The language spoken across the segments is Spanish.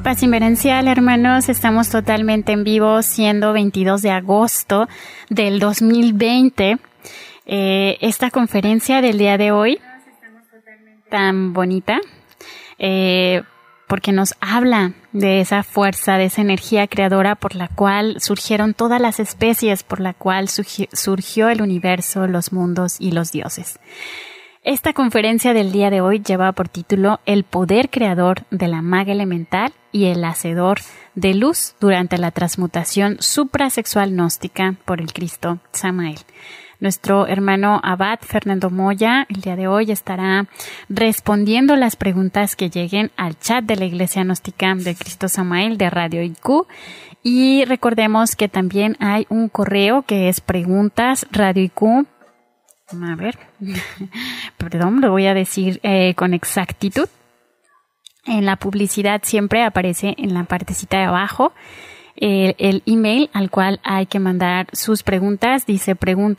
Paz inverencial, hermanos, estamos totalmente en vivo, siendo 22 de agosto del 2020. Esta conferencia del día de hoy, tan bonita, porque nos habla de esa fuerza, de esa energía creadora por la cual surgieron todas las especies, por la cual surgió el universo, los mundos y los dioses. Esta conferencia del día de hoy lleva por título El poder creador de la maga elemental y el hacedor de luz durante la transmutación suprasexual gnóstica por el Cristo Samael. Nuestro hermano Abad Fernando Moya el día de hoy estará respondiendo las preguntas que lleguen al chat de la Iglesia Gnóstica de Cristo Samael de Radio IQ. Y recordemos que también hay un correo que es preguntas Radio IQ. A ver, perdón, lo voy a decir con exactitud. En la publicidad siempre aparece en la partecita de abajo el email al cual hay que mandar sus preguntas. Dice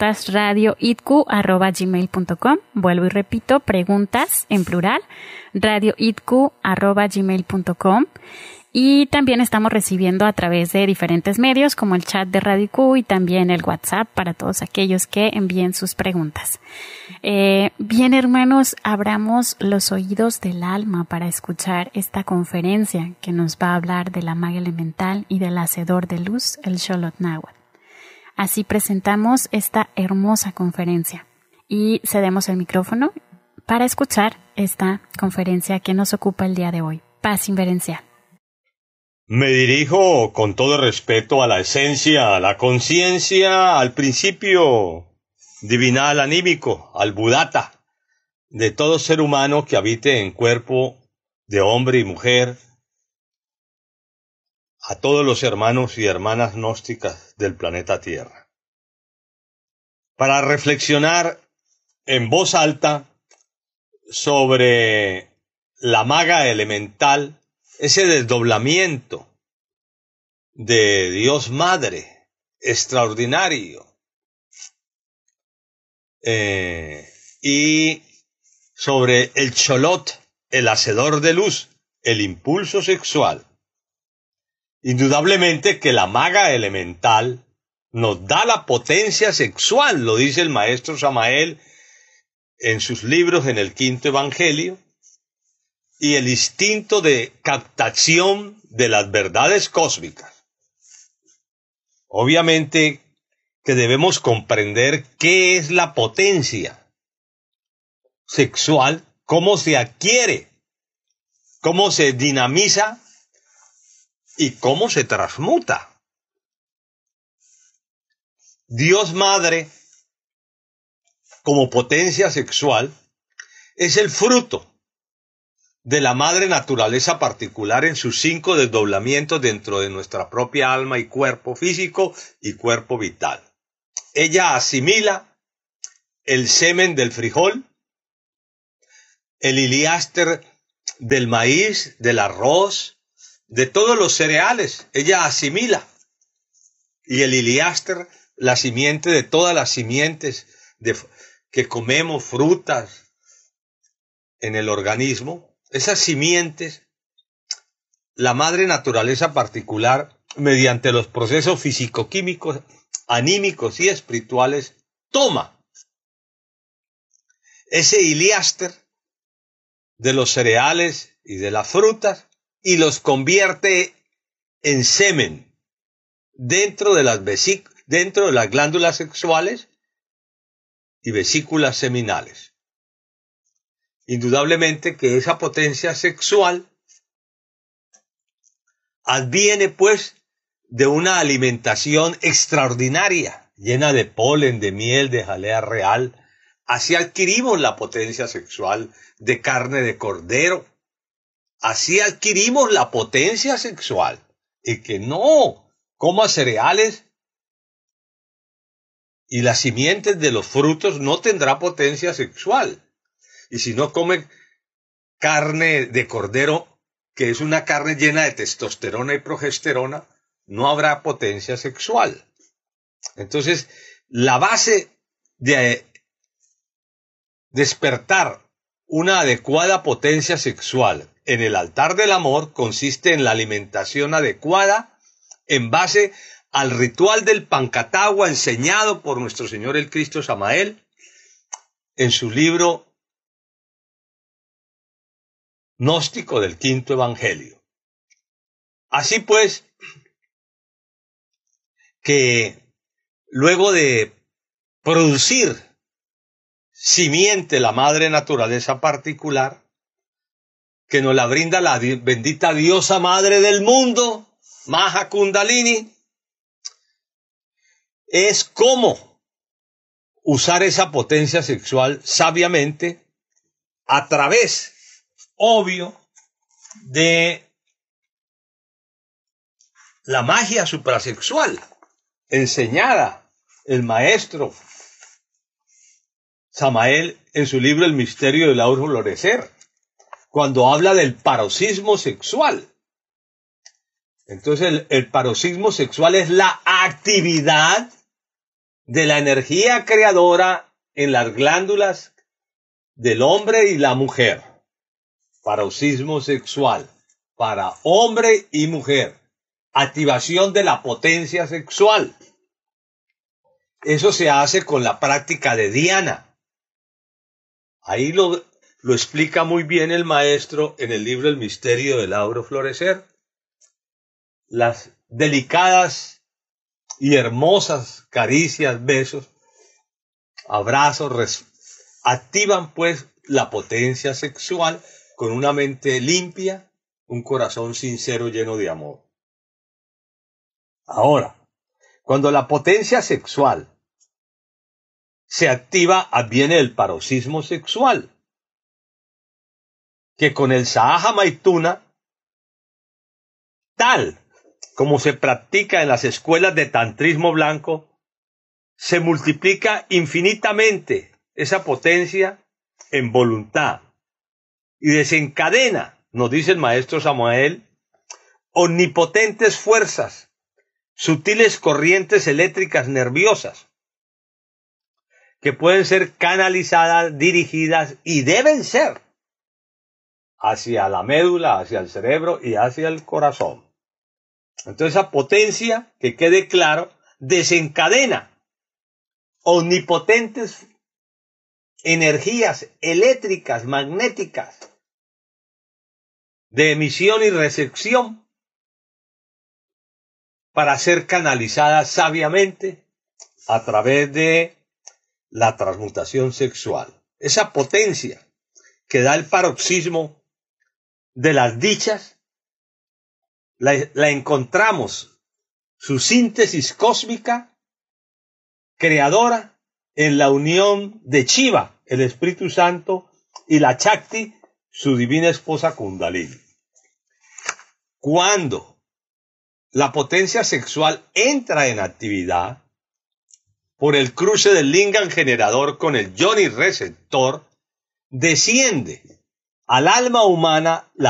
preguntasradioitq@gmail.com. Vuelvo y repito, preguntas en plural, radioitq@gmail.com. Y también estamos recibiendo a través de diferentes medios como el chat de Radio IQ y también el WhatsApp para todos aquellos que envíen sus preguntas. Bien, hermanos, abramos los oídos del alma para escuchar esta conferencia que nos va a hablar de la maga elemental y del hacedor de luz, el Xolotl Náhuatl. Así presentamos esta hermosa conferencia y cedemos el micrófono para escuchar esta conferencia que nos ocupa el día de hoy. Paz inverencial. Me dirijo con todo respeto a la esencia, a la conciencia, al principio divinal anímico, al Buddhata, de todo ser humano que habite en cuerpo de hombre y mujer, a todos los hermanos y hermanas gnósticas del planeta Tierra. Para reflexionar en voz alta sobre la maga elemental, ese desdoblamiento de Dios Madre extraordinario, y sobre el Xolotl, el hacedor de luz, el impulso sexual. Indudablemente que la maga elemental nos da la potencia sexual, lo dice el maestro Samael en sus libros en el Quinto Evangelio, y el instinto de captación de las verdades cósmicas. Obviamente que debemos comprender qué es la potencia sexual, cómo se adquiere, cómo se dinamiza y cómo se transmuta. Dios Madre, como potencia sexual, es el fruto de la madre naturaleza particular en sus 5 desdoblamientos dentro de nuestra propia alma y cuerpo físico y cuerpo vital. Ella asimila el semen del frijol, el iliáster del maíz, del arroz, de todos los cereales. Ella asimila. Y el iliáster, la simiente de todas las simientes que comemos, frutas en el organismo. Esas simientes, la madre naturaleza particular, mediante los procesos físico-químicos, anímicos y espirituales, toma ese iliáster de los cereales y de las frutas y los convierte en semen dentro de las glándulas sexuales y vesículas seminales. Indudablemente que esa potencia sexual adviene pues de una alimentación extraordinaria, llena de polen, de miel, de jalea real. Así adquirimos la potencia sexual de carne de cordero. Así adquirimos la potencia sexual. Y que no coma cereales y las simientes de los frutos no tendrá potencia sexual. Y si no come carne de cordero, que es una carne llena de testosterona y progesterona, no habrá potencia sexual. Entonces, la base de despertar una adecuada potencia sexual en el altar del amor consiste en la alimentación adecuada en base al ritual del Pancatagua enseñado por nuestro Señor el Cristo Samael en su libro gnóstico del Quinto Evangelio. Así pues, que luego de producir simiente la madre naturaleza particular, que nos la brinda la bendita diosa madre del mundo, Maha Kundalini, es cómo usar esa potencia sexual sabiamente a través, obvio, de la magia suprasexual enseñada el maestro Samael en su libro El misterio del aura florecer, cuando habla del paroxismo sexual. Entonces el paroxismo sexual es la actividad de la energía creadora en las glándulas del hombre y la mujer. Paroxismo sexual para hombre y mujer. Activación de la potencia sexual. Eso se hace con la práctica de Dhyana. Ahí lo explica muy bien el maestro en el libro El misterio del aura florecer. Las delicadas y hermosas caricias, besos, abrazos, activan pues la potencia sexual con una mente limpia, un corazón sincero lleno de amor. Ahora, cuando la potencia sexual se activa, adviene el paroxismo sexual, que con el Sahaja Maituna, tal como se practica en las escuelas de tantrismo blanco, se multiplica infinitamente esa potencia en voluntad y desencadena, nos dice el maestro Samael, omnipotentes fuerzas, sutiles corrientes eléctricas nerviosas, que pueden ser canalizadas, dirigidas y deben ser hacia la médula, hacia el cerebro y hacia el corazón. Entonces esa potencia, que quede claro, desencadena omnipotentes energías eléctricas, magnéticas, de emisión y recepción, para ser canalizadas sabiamente a través de la transmutación sexual. Esa potencia que da el paroxismo de las dichas, la encontramos, su síntesis cósmica, creadora, en la unión de Shiva, el Espíritu Santo, y la Shakti, su divina esposa Kundalini. Cuando la potencia sexual entra en actividad, por el cruce del lingam generador con el yoni receptor, desciende al alma humana la